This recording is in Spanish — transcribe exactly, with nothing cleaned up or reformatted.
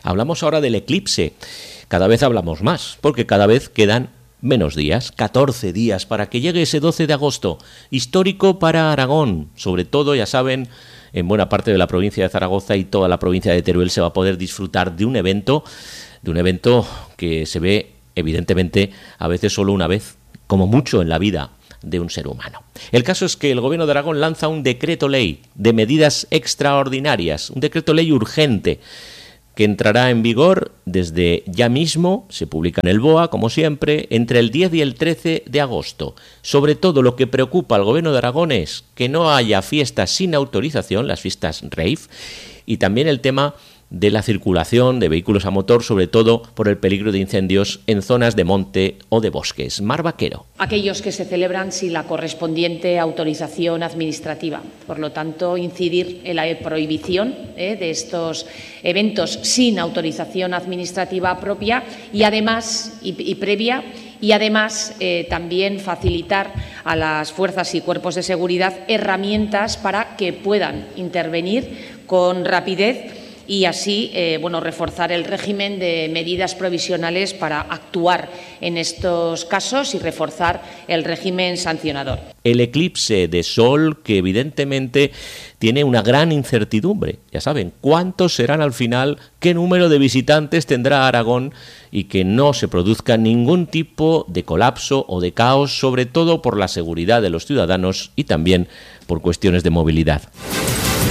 Hablamos ahora del eclipse. Cada vez hablamos más, porque cada vez quedan menos días, catorce días para que llegue ese doce de agosto, histórico para Aragón, sobre todo, ya saben, en buena parte de la provincia de Zaragoza y toda la provincia de Teruel se va a poder disfrutar de un evento, de un evento que se ve evidentemente a veces solo una vez, como mucho en la vida de un ser humano. El caso es que el Gobierno de Aragón lanza un decreto ley de medidas extraordinarias, un decreto ley urgente, que entrará en vigor desde ya mismo, se publica en el B O A, como siempre, entre el diez y el trece de agosto. Sobre todo lo que preocupa al Gobierno de Aragón es que no haya fiestas sin autorización, las fiestas rave, y también el tema de la circulación de vehículos a motor, sobre todo por el peligro de incendios en zonas de monte o de bosques. Mar Vaquero. Aquellos que se celebran sin la correspondiente autorización administrativa. Por lo tanto, incidir en la prohibición eh, de estos eventos sin autorización administrativa propia y además y, y previa y además eh, también facilitar a las fuerzas y cuerpos de seguridad herramientas para que puedan intervenir con rapidez y así eh, bueno, reforzar el régimen de medidas provisionales para actuar en estos casos y reforzar el régimen sancionador. El eclipse de sol, que evidentemente tiene una gran incertidumbre. Ya saben, ¿cuántos serán al final? ¿Qué número de visitantes tendrá Aragón? Y que no se produzca ningún tipo de colapso o de caos, sobre todo por la seguridad de los ciudadanos y también por cuestiones de movilidad.